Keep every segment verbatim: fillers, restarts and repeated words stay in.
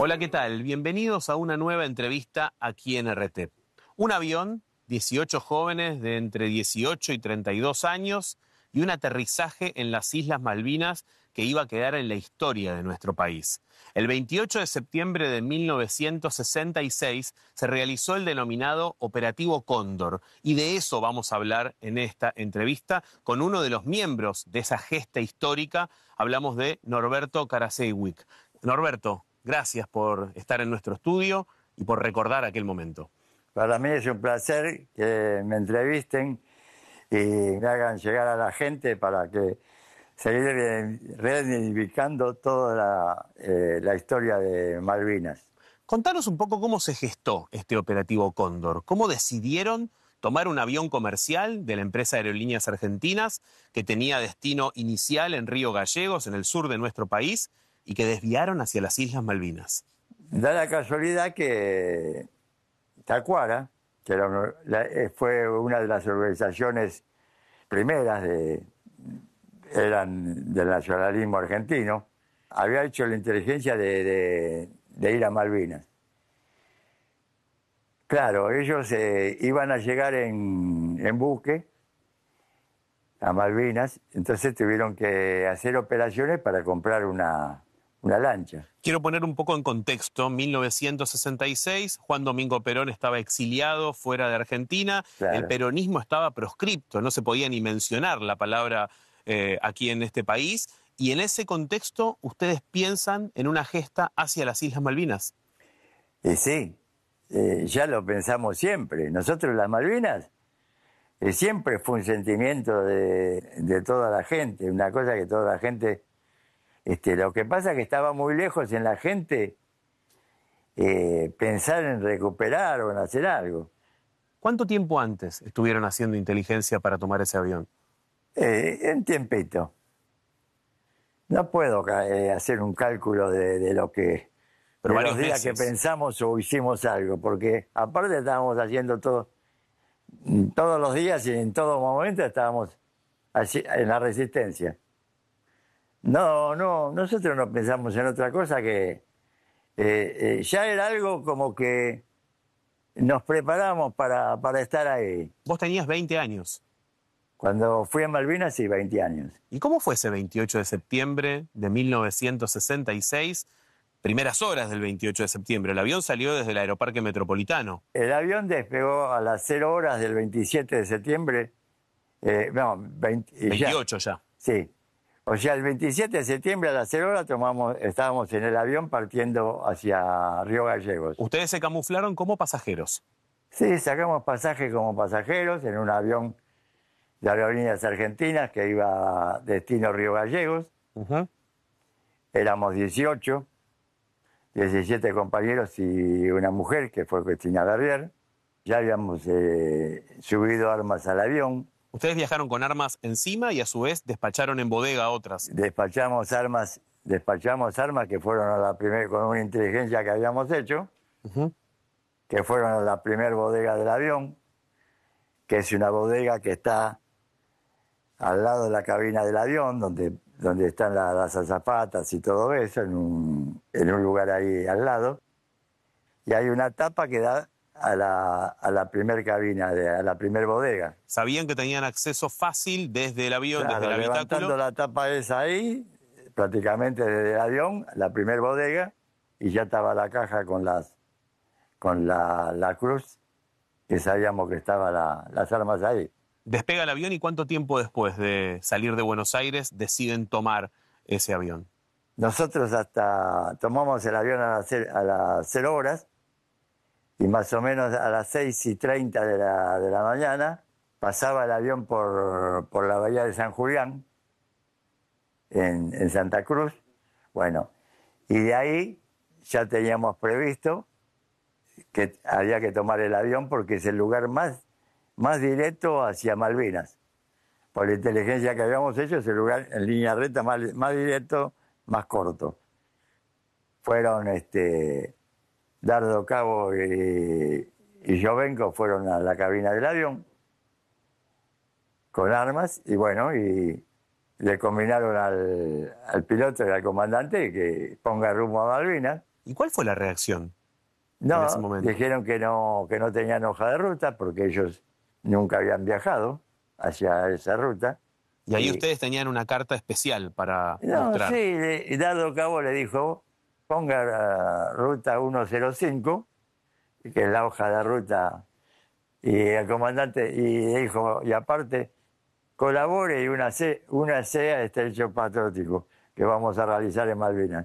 Hola, ¿qué tal? Bienvenidos a una nueva entrevista aquí en R T. Un avión, dieciocho jóvenes de entre dieciocho y treinta y dos años y un aterrizaje en las Islas Malvinas que iba a quedar en la historia de nuestro país. El veintiocho de septiembre de mil novecientos sesenta y seis se realizó el denominado Operativo Cóndor y de eso vamos a hablar en esta entrevista con uno de los miembros de esa gesta histórica. Hablamos de Norberto Karaszewicz. Norberto, gracias por estar en nuestro estudio y por recordar aquel momento. Para mí es un placer que me entrevisten y me hagan llegar a la gente para que seguir reivindicando toda la, eh, la historia de Malvinas. Contanos un poco cómo se gestó este operativo Cóndor. ¿Cómo decidieron tomar un avión comercial de la empresa Aerolíneas Argentinas que tenía destino inicial en Río Gallegos, en el sur de nuestro país, y que desviaron hacia las Islas Malvinas? Da la casualidad que Tacuara, que era una, la, fue una de las organizaciones primeras de, eran del nacionalismo argentino, había hecho la inteligencia de, de, de ir a Malvinas. Claro, ellos eh, iban a llegar en, en buque a Malvinas, entonces tuvieron que hacer operaciones para comprar una, una lancha. Quiero poner un poco en contexto. mil novecientos sesenta y seis, Juan Domingo Perón estaba exiliado fuera de Argentina, Claro. El peronismo estaba proscripto, no se podía ni mencionar la palabra eh, aquí en este país, y en ese contexto ustedes piensan en una gesta hacia las Islas Malvinas. Y sí, eh, ya lo pensamos siempre. Nosotros las Malvinas eh, siempre fue un sentimiento de, de toda la gente, una cosa que toda la gente... Este, lo que pasa es que estaba muy lejos en la gente eh, pensar en recuperar o en hacer algo. ¿Cuánto tiempo antes estuvieron haciendo inteligencia para tomar ese avión? Eh, en tiempito. No puedo eh, hacer un cálculo de, de lo que... Pero de varios los días meses. que pensamos o hicimos algo, porque aparte estábamos haciendo todo, todos los días y en todo momento estábamos así, en la resistencia. No, no, nosotros no pensamos en otra cosa que eh, eh, ya era algo como que nos preparamos para, para estar ahí. Vos tenías veinte años. Cuando fui a Malvinas, sí, veinte años. ¿Y cómo fue ese veintiocho de septiembre de mil novecientos sesenta y seis? Primeras horas del veintiocho de septiembre. El avión salió desde el Aeroparque Metropolitano. El avión despegó a las cero horas del veintisiete de septiembre. Eh, no, veinte, veintiocho ya. ya. Sí. O sea, el veintisiete de septiembre a las cero horas tomamos, estábamos en el avión partiendo hacia Río Gallegos. Ustedes se camuflaron como pasajeros. Sí, sacamos pasaje como pasajeros en un avión de Aerolíneas Argentinas que iba a destino Río Gallegos. Uh-huh. Éramos dieciocho, diecisiete compañeros y una mujer que fue Cristina Berrier. Ya habíamos eh, subido armas al avión. Ustedes viajaron con armas encima y a su vez despacharon en bodega a otras. Despachamos armas, despachamos armas que fueron a la primer, con una inteligencia que habíamos hecho, Uh-huh. que fueron a la primer bodega del avión, que es una bodega que está al lado de la cabina del avión, donde, donde están la, las azafatas y todo eso, en un, en un lugar ahí al lado. Y hay una tapa que da a la, a la primer cabina, de, a la primer bodega. Sabían que tenían acceso fácil desde el avión, Claro, desde el levantando habitáculo. la tapa esa ahí, prácticamente desde el avión, la primer bodega, y ya estaba la caja con las con la, la cruz, que sabíamos que estaban la, las armas ahí. Despega el avión y ¿cuánto tiempo después de salir de Buenos Aires deciden tomar ese avión? Nosotros hasta tomamos el avión a las, a las cero horas, y más o menos a las seis y treinta de la, de la mañana pasaba el avión por, por la bahía de San Julián, en, en Santa Cruz. Bueno, y de ahí ya teníamos previsto que había que tomar el avión porque es el lugar más, más directo hacia Malvinas. Por la inteligencia que habíamos hecho, es el lugar en línea recta más, más directo, más corto. Fueron este, Dardo Cabo y, y Jovenco fueron a la cabina del avión con armas y bueno, y le combinaron al, al piloto y al comandante que ponga rumbo a Malvinas. ¿Y cuál fue la reacción en No, ese momento? dijeron que no, que no tenían hoja de ruta porque ellos nunca habían viajado hacia esa ruta. Y ahí Y, ustedes tenían una carta especial para no, sí, mostrar. le- Dado Cabo le dijo, ponga la ruta ciento cinco, que es la hoja de ruta, y el comandante, y dijo, y aparte, colabore y una C, una sea este hecho patriótico que vamos a realizar en Malvinas.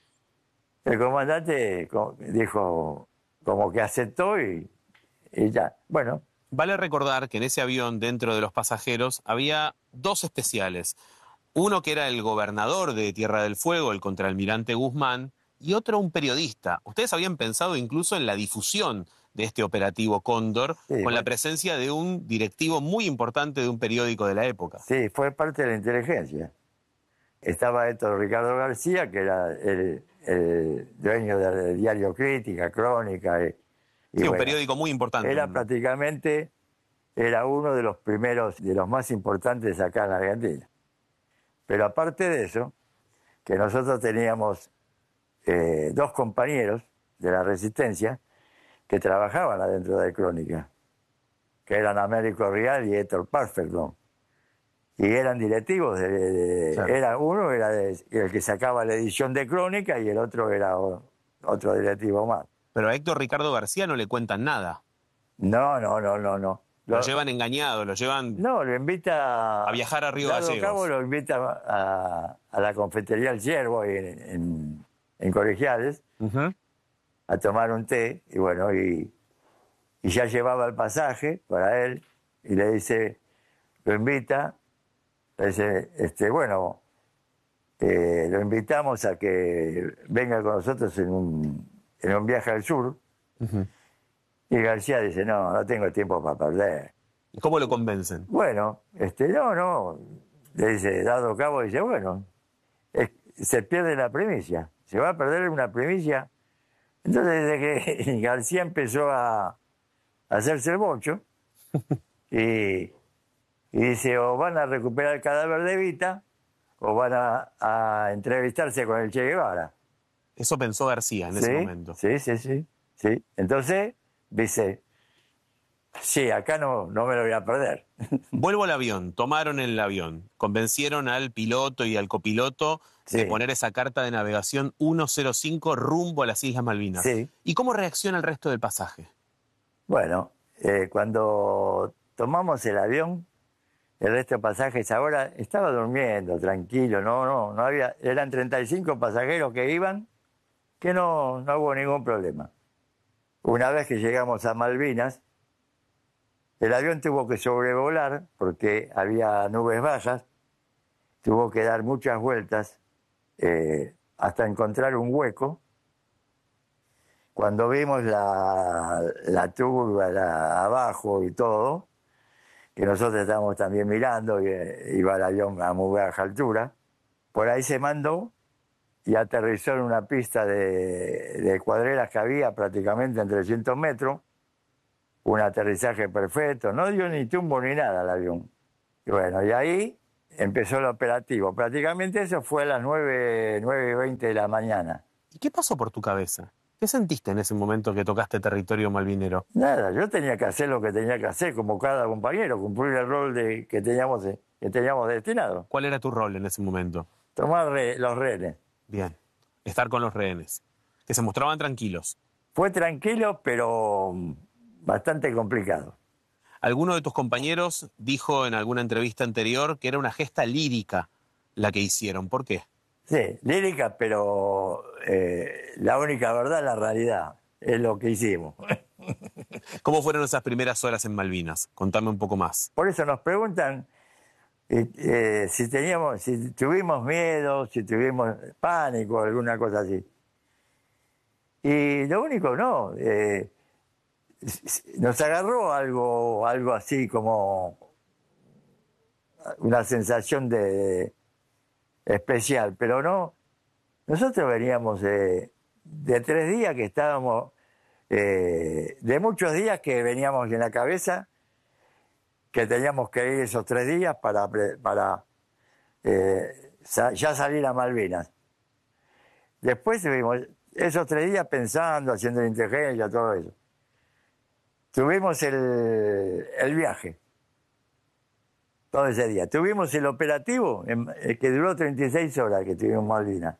El comandante co- dijo, como que aceptó y, y ya. Bueno, Vale recordar que en ese avión, dentro de los pasajeros, había dos especiales. Uno que era el gobernador de Tierra del Fuego, el contraalmirante Guzmán, y otro un periodista. Ustedes habían pensado incluso en la difusión de este operativo Cóndor, sí, con la fue, presencia de un directivo muy importante de un periódico de la época. sí, fue parte de la inteligencia. Estaba Héctor Ricardo García, que era el, el dueño del diario Crítica, Crónica, y, y Sí, un bueno, periódico muy importante. era un- prácticamente, era uno de los primeros, de los más importantes acá en la Argentina. Pero aparte de eso, que nosotros teníamos eh, dos compañeros de la Resistencia que trabajaban adentro de Crónica, que eran Américo Rial y Héctor Parferton. Y eran directivos, de, de- Claro. era uno era de- el que sacaba la edición de Crónica y el otro era o- otro directivo más. Pero a Héctor Ricardo García no le cuentan nada. No, no, no, no, no. Lo Lo- llevan engañado, lo llevan no, lo invita, a viajar a Río Dado Cabo Gallegos. lo invita a, a la confitería El Ciervo en, en, en Colegiales Ujú. a tomar un té y bueno, y, y ya llevaba el pasaje para él y le dice, lo invita, le dice, este, bueno, eh, lo invitamos a que venga con nosotros en un, en un viaje al sur. Ujú. Y García dice, no, no tengo tiempo para perder. ¿Y cómo lo convencen? Bueno, este, no, no, le dice, Dado Cabo, dice, bueno, es- se pierde la primicia, se va a perder una primicia. Entonces, desde que García empezó a, a hacerse el bocho, y, y dice, o van a recuperar el cadáver de Evita, o van a, a entrevistarse con el Che Guevara. Eso pensó García en Sí, ese momento. sí, sí, sí, sí. Entonces, dice, sí, acá no, no me lo voy a perder. Vuelvo al avión, tomaron el avión, convencieron al piloto y al copiloto de Sí. poner esa carta de navegación ciento cinco rumbo a las Islas Malvinas. Sí. ¿Y cómo reacciona el resto del pasaje? Bueno, eh, cuando tomamos el avión, el resto de pasajes ahora estaba durmiendo, tranquilo, no, no, no había, eran treinta y cinco pasajeros que iban, que no, no hubo ningún problema. Una vez que llegamos a Malvinas, el avión tuvo que sobrevolar porque había nubes bajas, tuvo que dar muchas vueltas eh, hasta encontrar un hueco. Cuando vimos la, la turba la- abajo y todo, que nosotros estábamos también mirando, y, eh, iba el avión a muy baja altura, por ahí se mandó y aterrizó en una pista de, de cuadreras que había prácticamente en trescientos metros, un aterrizaje perfecto, no dio ni tumbo ni nada el avión. Y bueno, y ahí empezó el operativo. Prácticamente eso fue a las nueve, nueve y veinte de la mañana. ¿Y qué pasó por tu cabeza? ¿Qué sentiste en ese momento que tocaste territorio malvinero? Nada, yo tenía que hacer lo que tenía que hacer, como cada compañero, cumplir el rol de, que, teníamos, que teníamos destinado. ¿Cuál era tu rol en ese momento? Tomar re- los rehenes. Bien, estar con los rehenes, que se mostraban tranquilos. Fue tranquilo, pero mm, bastante complicado. Alguno de tus compañeros dijo en alguna entrevista anterior que era una gesta lírica la que hicieron. ¿Por qué? Sí, lírica, pero eh, la única verdad es la realidad, es lo que hicimos. ¿Cómo fueron esas primeras horas en Malvinas? Contame un poco más. Por eso nos preguntan eh, eh, si teníamos, si tuvimos miedo, si tuvimos pánico, alguna cosa así. Y lo único no, eh, nos agarró algo, algo así como una sensación de especial, pero no. Nosotros veníamos de, de tres días que estábamos, eh, de muchos días que veníamos en la cabeza, que teníamos que ir esos tres días para, pre- para eh, sa- ya salir a Malvinas. Después tuvimos, esos tres días pensando, haciendo inteligencia, todo eso. Tuvimos el, el viaje, todo ese día. Tuvimos el operativo, en, el que duró treinta y seis horas, que tuvimos en Malvinas.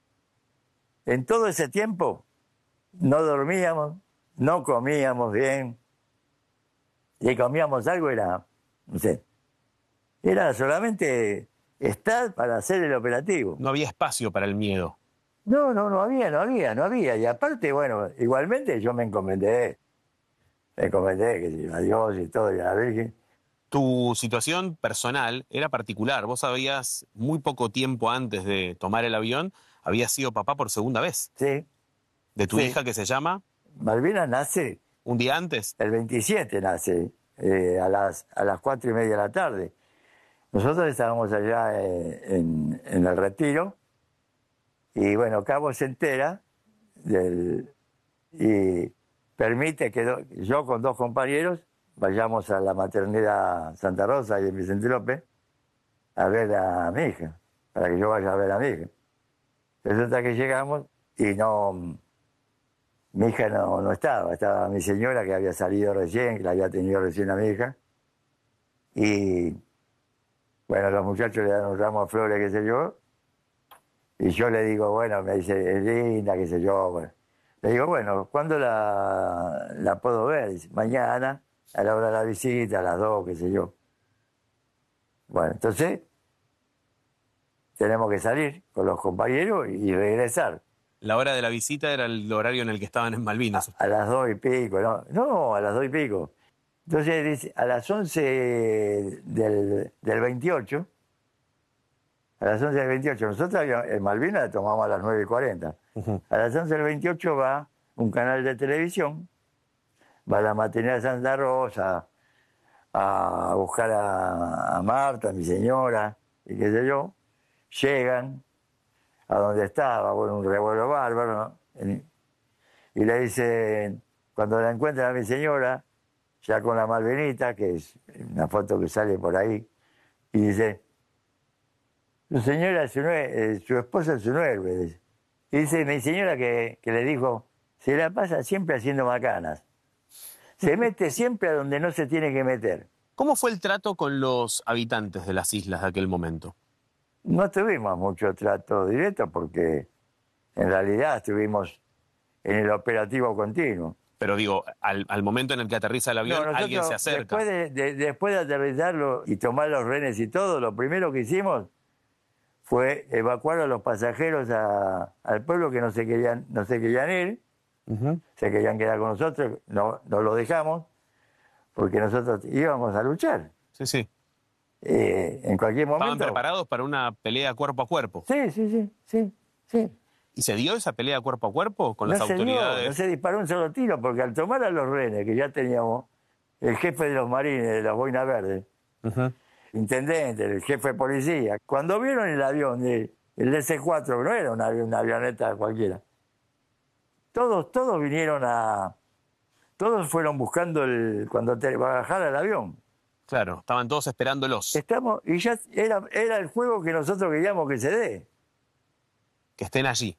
En todo ese tiempo no dormíamos, no comíamos bien. Si comíamos algo era, no sé, era solamente estar para hacer el operativo. No había espacio para el miedo. No, no, no había, no había, no había. Y aparte, bueno, igualmente yo me encomendé, me encomendé que a Dios y todo, y a la Virgen. Tu situación personal era particular. Vos habías, muy poco tiempo antes de tomar el avión, habías sido papá por segunda vez. Sí. De tu Sí. hija que se llama, Malvinas nace, un día antes. el veintisiete nace, eh, a las a las cuatro y media de la tarde. Nosotros estábamos allá eh, en, en el Retiro, y bueno, Cabo se entera del, y permite que do- yo con dos compañeros vayamos a la maternidad Santa Rosa y en Vicente López a ver a mi hija, para que yo vaya a ver a mi hija. Resulta que llegamos y no, mi hija no, no estaba, estaba mi señora que había salido recién, que la había tenido recién a mi hija. Y bueno, los muchachos le dan un ramo de flores, qué sé yo, y yo le digo, bueno, me dice, es linda, qué sé yo, bueno. Le digo, bueno, ¿cuándo la, la puedo ver? Dice, mañana, a la hora de la visita, a las dos, qué sé yo. Bueno, entonces tenemos que salir con los compañeros y regresar. La hora de la visita era el horario en el que estaban en Malvinas. A las dos y pico, no, no, a las dos y pico. Entonces dice, a las once del, del veintiocho, a las once del veintiocho, nosotros en Malvinas tomamos a las nueve y cuarenta. Uh-huh. A las once del veintiocho va un canal de televisión, va a la maternidad de Santa Rosa a buscar a, a Marta, mi señora, y qué sé yo. Llegan a donde estaba, bueno, un revuelo bárbaro, ¿no? Y le dicen, cuando la encuentran a mi señora, ya con la Malvinita, que es una foto que sale por ahí, y dice, su señora es su, nue- eh, su esposa es un héroe. Dice. Y dice mi señora que, que le dijo, se la pasa siempre haciendo macanas. Se mete siempre a donde no se tiene que meter. ¿Cómo fue el trato con los habitantes de las islas de aquel momento? No tuvimos mucho trato directo porque en realidad estuvimos en el operativo continuo. Pero digo, al, al momento en el que aterriza el avión, No, alguien se nosotros, acerca. Después de, de- después de aterrizarlo y tomar los rehenes y todo, lo primero que hicimos fue evacuar a los pasajeros a- al pueblo que no se querían, no se querían ir, Uh-huh. se querían quedar con nosotros, no, no lo dejamos, porque nosotros íbamos a luchar. Sí, sí. Eh, en cualquier momento. Estaban preparados para una pelea cuerpo a cuerpo. Sí, sí, sí, sí, sí. ¿Y se dio esa pelea cuerpo a cuerpo con No las se dio, autoridades? no se disparó un solo tiro, porque al tomar a los rehenes, que ya teníamos el jefe de los marines, de la Boina Verde, Uh-huh. intendente, el jefe de policía, cuando vieron el avión, de- el D C cuatro, no era una, una avioneta cualquiera, todos, todos vinieron a... Todos fueron buscando el cuando te bajara el avión. Claro, estaban todos esperándolos, Estamos, y ya era, era el juego que nosotros queríamos que se dé. que estén allí.